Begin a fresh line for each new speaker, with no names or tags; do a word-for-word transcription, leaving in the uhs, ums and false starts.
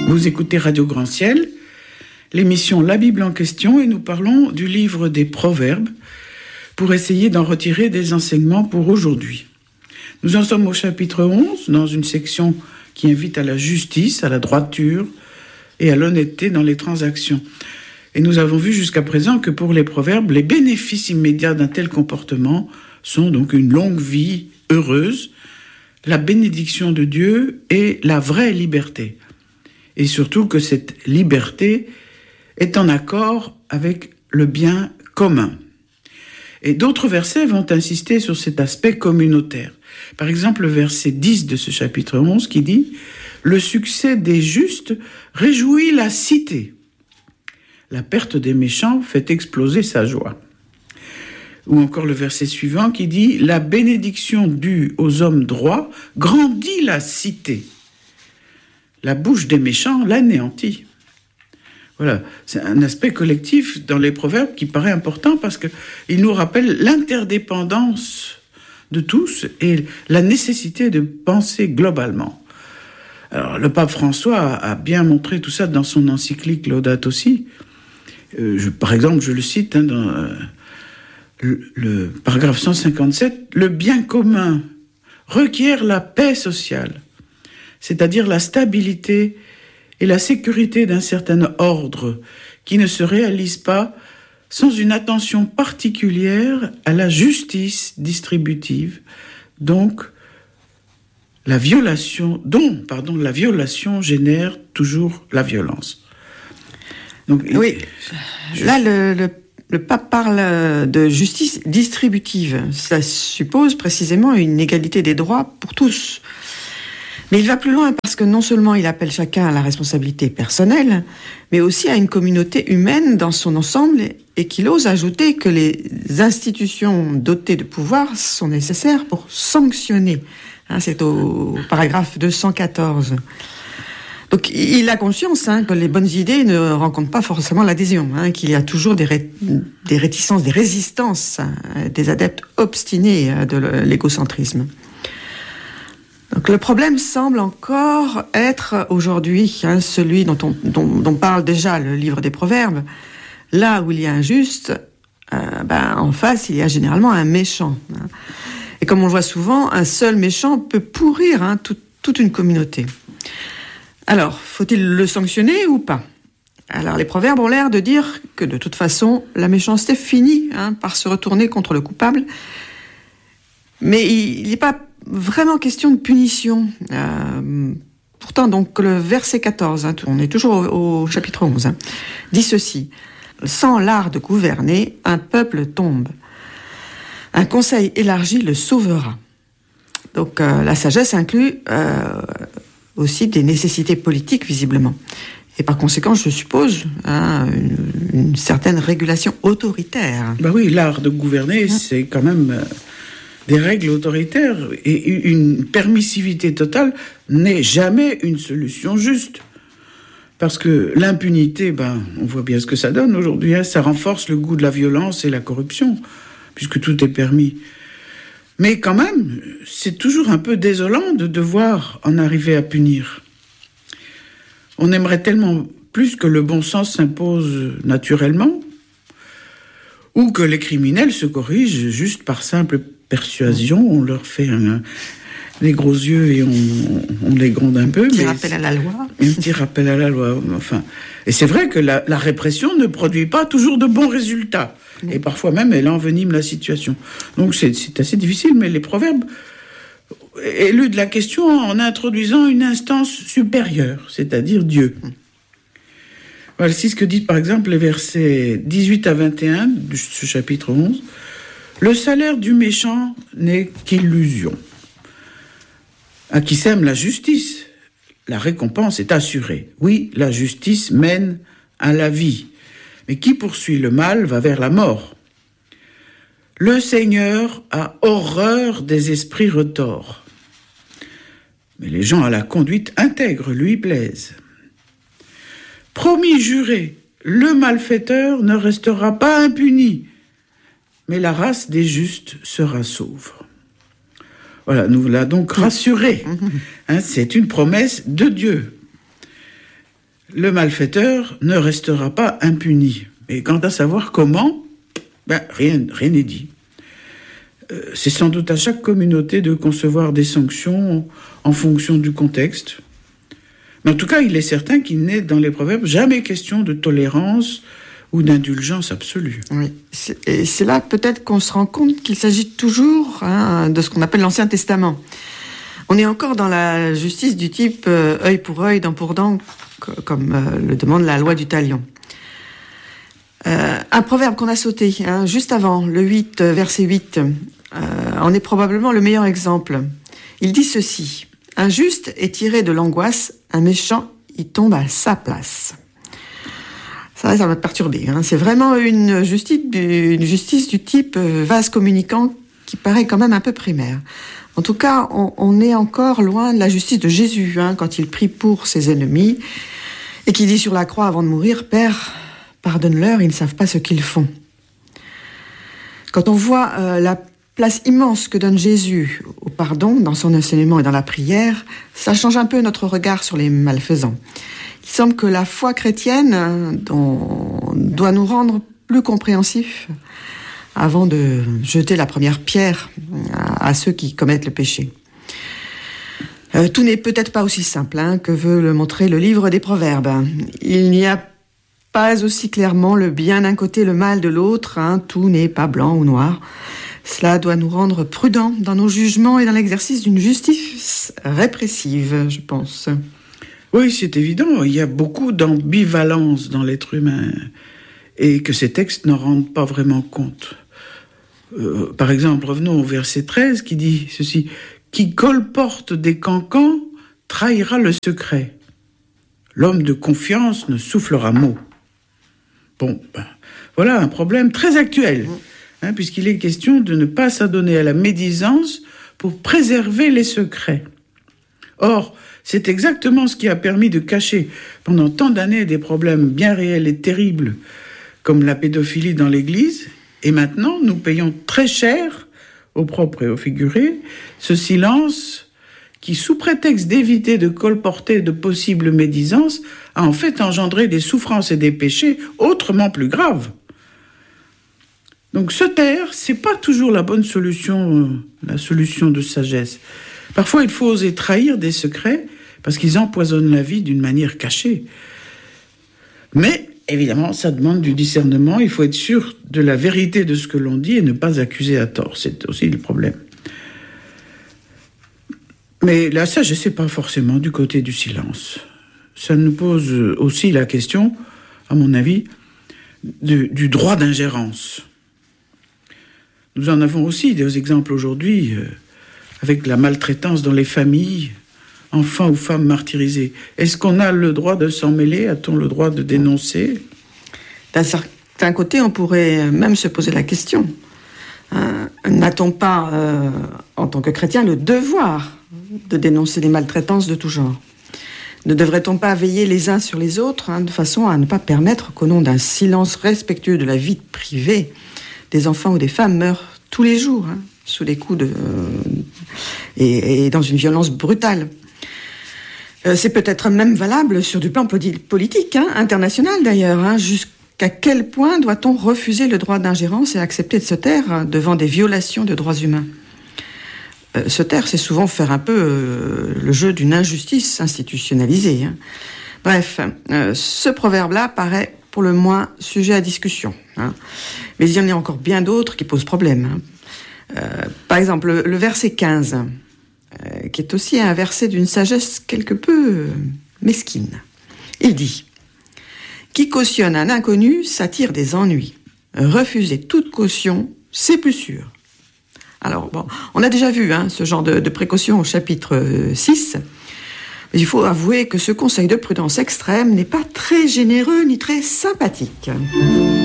Vous écoutez Radio Grand Ciel, l'émission La Bible en question, et nous parlons du livre des Proverbes pour essayer d'en retirer des enseignements pour aujourd'hui. Nous en sommes au chapitre onze, dans une section qui invite à la justice, à la droiture et à l'honnêteté dans les transactions. Et nous avons vu jusqu'à présent que pour les Proverbes, les bénéfices immédiats d'un tel comportement sont donc une longue vie heureuse, la bénédiction de Dieu et la vraie liberté. Et surtout que cette liberté est en accord avec le bien commun. Et d'autres versets vont insister sur cet aspect communautaire. Par exemple, le verset dix de ce chapitre onze qui dit « Le succès des justes réjouit la cité. La perte des méchants fait exploser sa joie. » Ou encore le verset suivant qui dit « La bénédiction due aux hommes droits grandit la cité. La bouche des méchants l'anéantit. » Voilà, c'est un aspect collectif dans les proverbes qui paraît important parce qu'il nous rappelle l'interdépendance de tous et la nécessité de penser globalement. Alors, le pape François a bien montré tout ça dans son encyclique Laudato Si. Euh, je, par exemple, je le cite hein, dans euh, le, le paragraphe cent cinquante-sept, « Le bien commun requiert la paix sociale, c'est-à-dire la stabilité et la sécurité d'un certain ordre qui ne se réalise pas sans une attention particulière à la justice distributive, donc la violation, dont pardon, la violation génère toujours la violence. » Donc,
oui, je... là le, le, le pape parle de justice distributive. Ça suppose précisément une égalité des droits pour tous. Mais il va plus loin parce que non seulement il appelle chacun à la responsabilité personnelle, mais aussi à une communauté humaine dans son ensemble et qu'il ose ajouter que les institutions dotées de pouvoir sont nécessaires pour sanctionner. Hein, c'est au paragraphe deux cent quatorze. Donc il a conscience hein, que les bonnes idées ne rencontrent pas forcément l'adhésion, hein, qu'il y a toujours des, ré- des réticences, des résistances, hein, des adeptes obstinés hein, de l'égocentrisme. Donc le problème semble encore être aujourd'hui hein, celui dont, on, dont, dont parle déjà le livre des Proverbes. Là où il y a un juste, euh, ben, en face il y a généralement un méchant. Hein. Et comme on le voit souvent, un seul méchant peut pourrir hein, tout, toute une communauté. Alors, faut-il le sanctionner ou pas ? Alors les Proverbes ont l'air de dire que de toute façon la méchanceté finit hein, par se retourner contre le coupable. Mais il n'est pas vraiment question de punition. Euh, pourtant, donc, le verset quatorze, hein, on est toujours au, au chapitre onze, hein, dit ceci. « Sans l'art de gouverner, un peuple tombe. Un conseil élargi le sauvera. » Donc, euh, la sagesse inclut euh, aussi des nécessités politiques, visiblement. Et par conséquent, je suppose, hein, une, une certaine régulation autoritaire.
Ben oui, l'art de gouverner, hein? C'est quand même... Euh... des règles autoritaires et une permissivité totale n'est jamais une solution juste. Parce que l'impunité, ben, on voit bien ce que ça donne aujourd'hui, hein, ça renforce le goût de la violence et la corruption, puisque tout est permis. Mais quand même, c'est toujours un peu désolant de devoir en arriver à punir. On aimerait tellement plus que le bon sens s'impose naturellement, ou que les criminels se corrigent juste par simple persuasion, on leur fait un, les gros yeux et on, on les gronde un peu.
Un petit rappel à la loi.
Un petit rappel à la loi, enfin. Et c'est vrai que la, la répression ne produit pas toujours de bons résultats. Mmh. Et parfois même, elle envenime la situation. Donc c'est, c'est assez difficile, mais les proverbes éludent la question en introduisant une instance supérieure, c'est-à-dire Dieu. Mmh. Voici ce que dit par exemple les versets dix-huit à vingt et un de ce chapitre onze. Le salaire du méchant n'est qu'illusion. À qui sème la justice, la récompense est assurée. Oui, la justice mène à la vie, mais qui poursuit le mal va vers la mort. Le Seigneur a horreur des esprits retors, mais les gens à la conduite intègre lui plaisent. Promis juré, le malfaiteur ne restera pas impuni, mais la race des justes sera sauve. Voilà, nous l'a donc rassuré. Hein, c'est une promesse de Dieu. le malfaiteur ne restera pas impuni. Et quant à savoir comment, ben, rien, rien n'est dit. Euh, c'est sans doute à chaque communauté de concevoir des sanctions en fonction du contexte. Mais en tout cas, il est certain qu'il n'est dans les proverbes jamais question de tolérance ou d'indulgence absolue.
Oui. C'est, et c'est là peut-être qu'on se rend compte qu'il s'agit toujours hein, de ce qu'on appelle l'Ancien Testament. On est encore dans la justice du type euh, œil pour œil, dent pour dent, comme euh, le demande la loi du talion. Euh, un proverbe qu'on a sauté hein, juste avant, le huit, verset huit, euh, en est probablement le meilleur exemple. Il dit ceci: « Un juste est tiré de l'angoisse, un méchant y tombe à sa place. » Ça, ça m'a perturbé. Hein. C'est vraiment une justice, une justice du type euh, vase communicant qui paraît quand même un peu primaire. En tout cas, on, on est encore loin de la justice de Jésus, hein, quand il prie pour ses ennemis et qui dit sur la croix avant de mourir: « Père, pardonne-leur, ils ne savent pas ce qu'ils font. » Quand on voit euh, la place immense que donne Jésus au pardon dans son enseignement et dans la prière, ça change un peu notre regard sur les malfaisants. Il semble que la foi chrétienne euh, dont, doit nous rendre plus compréhensifs avant de jeter la première pierre à, à ceux qui commettent le péché. Euh, tout n'est peut-être pas aussi simple hein, que veut le montrer le livre des Proverbes. Il n'y a pas aussi clairement le bien d'un côté, le mal de l'autre. Hein, tout n'est pas blanc ou noir. Cela doit nous rendre prudents dans nos jugements et dans l'exercice d'une justice répressive, je pense.
Oui, c'est évident. Il y a beaucoup d'ambivalence dans l'être humain et que ces textes n'en rendent pas vraiment compte. Euh, par exemple, revenons au verset treize qui dit ceci: « Qui colporte des cancans trahira le secret. L'homme de confiance ne soufflera mot. » Bon, ben, voilà un problème très actuel, hein, puisqu'il est question de ne pas s'adonner à la médisance pour préserver les secrets. Or, c'est exactement ce qui a permis de cacher pendant tant d'années des problèmes bien réels et terribles, comme la pédophilie dans l'Église, et maintenant nous payons très cher, au propre et au figuré, ce silence qui, sous prétexte d'éviter de colporter de possibles médisances, a en fait engendré des souffrances et des péchés autrement plus graves. Donc se taire, c'est pas toujours la bonne solution, euh, la solution de sagesse. Parfois, il faut oser trahir des secrets parce qu'ils empoisonnent la vie d'une manière cachée. Mais, évidemment, ça demande du discernement. Il faut être sûr de la vérité de ce que l'on dit et ne pas accuser à tort. C'est aussi le problème. Mais la sagesse, c'est pas forcément du côté du silence. Ça nous pose aussi la question, à mon avis, de, du droit d'ingérence. Nous en avons aussi des exemples aujourd'hui, euh, avec la maltraitance dans les familles, enfants ou femmes martyrisés. Est-ce qu'on a le droit de s'en mêler? A-t-on le droit de dénoncer?
D'un certain côté, on pourrait même se poser la question. Hein, n'a-t-on pas, euh, en tant que chrétien, le devoir de dénoncer les maltraitances de tout genre? Ne devrait-on pas veiller les uns sur les autres, hein, de façon à ne pas permettre qu'au nom d'un silence respectueux de la vie privée, des enfants ou des femmes meurent tous les jours, hein, sous les coups de... Euh, et, et dans une violence brutale. Euh, c'est peut-être même valable sur du plan politique, hein, international d'ailleurs. Hein, jusqu'à quel point doit-on refuser le droit d'ingérence et accepter de se taire devant des violations de droits humains? euh, Se taire, c'est souvent faire un peu euh, le jeu d'une injustice institutionnalisée. Hein. Bref, euh, ce proverbe-là paraît pour le moins sujet à discussion. Hein. Mais il y en a encore bien d'autres qui posent problème. Hein. Euh, par exemple, le, le verset quinze, euh, qui est aussi un verset d'une sagesse quelque peu euh, mesquine. Il dit « Qui cautionne un inconnu s'attire des ennuis. Refuser toute caution, c'est plus sûr. » Alors, bon, on a déjà vu hein, ce genre de, de précaution au chapitre six. Mais il faut avouer que ce conseil de prudence extrême n'est pas très généreux ni très sympathique.